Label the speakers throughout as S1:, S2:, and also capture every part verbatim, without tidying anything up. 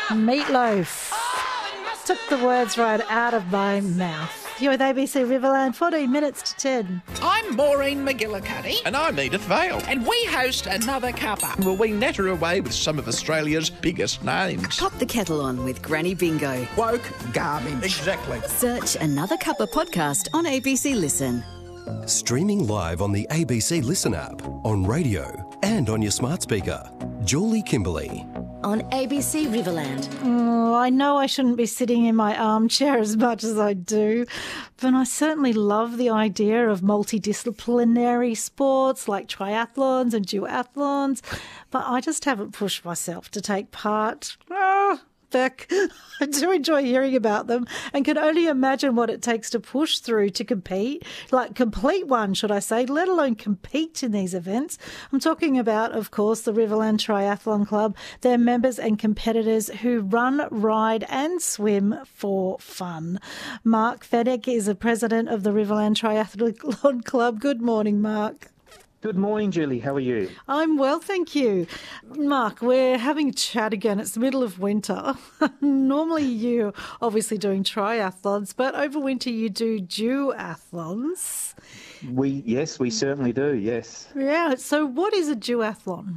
S1: Meatloaf. Took the words right out of my mouth. You're with A B C Riverland, fourteen minutes to ten.
S2: I'm Maureen McGillicuddy.
S3: And I'm Edith Vale.
S2: And we host Another Cuppa.
S3: Will we natter away with some of Australia's biggest names?
S4: Pop the kettle on with Granny Bingo.
S2: Woke garbage.
S3: Exactly.
S4: Search Another Cuppa podcast on A B C Listen.
S5: Streaming live on the A B C Listen app, on radio and on your smart speaker. Julie Kimberley.
S6: On A B C Riverland.
S1: Oh, I know I shouldn't be sitting in my armchair as much as I do, but I certainly love the idea of multidisciplinary sports like triathlons and duathlons, but I just haven't pushed myself to take part. Oh, Beck, I do enjoy hearing about them and can only imagine what it takes to push through to compete, like complete one, should I say, let alone compete in these events. I'm talking about, of course, the Riverland Triathlon Club, their members and competitors who run, ride and swim for fun. Mark Fennick is the president of the Riverland Triathlon Club. Good morning, Mark.
S7: Good morning, Julie. How are you?
S1: I'm well, thank you. Mark, we're having a chat again. It's the middle of winter. Normally you're obviously doing triathlons, but over winter you do duathlons.
S7: We Yes, we certainly do, yes.
S1: Yeah, so what is a duathlon?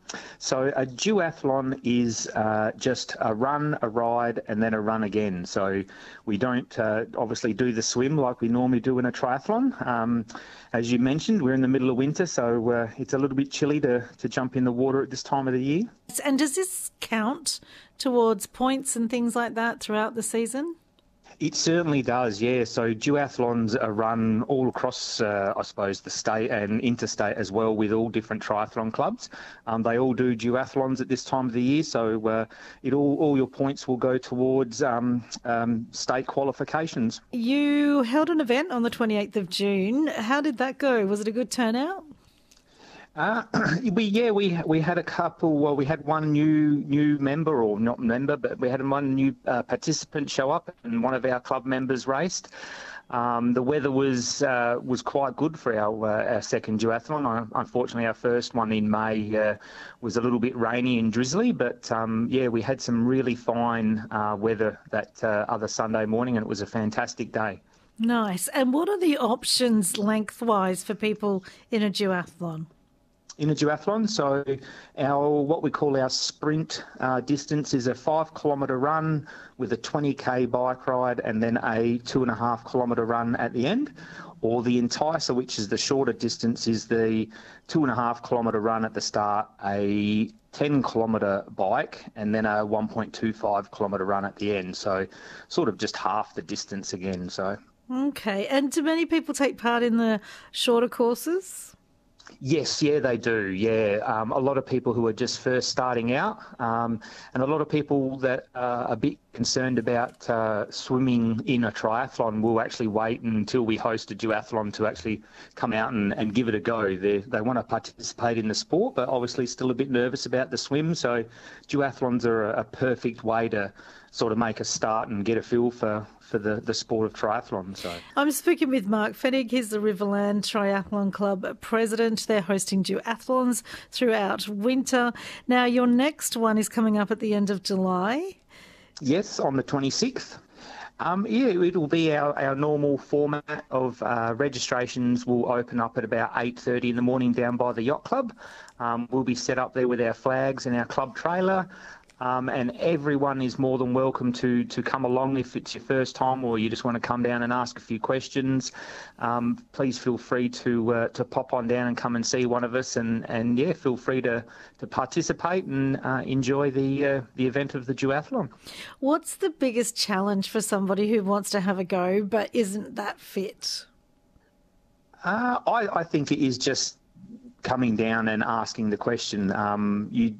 S7: So a duathlon is uh, just a run, a ride, and then a run again. So we don't uh, obviously do the swim like we normally do in a triathlon. Um, as you mentioned, we're in the middle of winter, so uh, it's a little bit chilly to, to jump in the water at this time of the year.
S1: And does this count towards points and things like that throughout the season?
S7: It certainly does, yeah. So duathlons are run all across, uh, I suppose, the state and interstate as well with all different triathlon clubs. Um, they all do duathlons at this time of the year, so uh, it all, all your points will go towards um, um, state qualifications.
S1: You held an event on the twenty-eighth of June. How did that go? Was it a good turnout?
S7: Uh, we yeah we we had a couple. Well, we had one new new member, or not member, but we had one new uh, participant show up, and one of our club members raced. Um, the weather was uh, was quite good for our uh, our second duathlon. Uh, unfortunately, our first one in May uh, was a little bit rainy and drizzly, but um, yeah, we had some really fine uh, weather that uh, other Sunday morning, and it was a fantastic day.
S1: Nice. And what are the options lengthwise for people in a duathlon?
S7: In a duathlon, so our what we call our sprint uh, distance is a five kilometre run with a twenty k bike ride and then a two and a half kilometre run at the end, or the enticer, which is the shorter distance, is the two and a half kilometre run at the start, a ten kilometre bike and then a one point two five kilometre run at the end. So sort of just half the distance again. So
S1: okay, and do many people take part in the shorter courses?
S7: Yes, yeah, they do, yeah. Um, a lot of people who are just first starting out um, and a lot of people that are a bit concerned about uh, swimming in a triathlon will actually wait until we host a duathlon to actually come out and, and give it a go. They they want to participate in the sport, but obviously still a bit nervous about the swim. So duathlons are a, a perfect way to sort of make a start and get a feel for, for the, the sport of triathlon. So
S1: I'm speaking with Mark Fennick. He's the Riverland Triathlon Club president. They're hosting duathlons throughout winter. Now, your next one is coming up at the end of July.
S7: Yes, on the twenty-sixth. Um, yeah, it'll be our, our normal format of uh, registrations will open up at about eight thirty in the morning down by the yacht club. Um, we'll be set up there with our flags and our club trailer. Um, and everyone is more than welcome to to come along if it's your first time or you just want to come down and ask a few questions. Um, please feel free to uh, to pop on down and come and see one of us, and, and yeah, feel free to, to participate and uh, enjoy the uh, the event of the duathlon.
S1: What's the biggest challenge for somebody who wants to have a go but isn't that fit?
S7: Uh, I, I think it is just coming down and asking the question. Um, you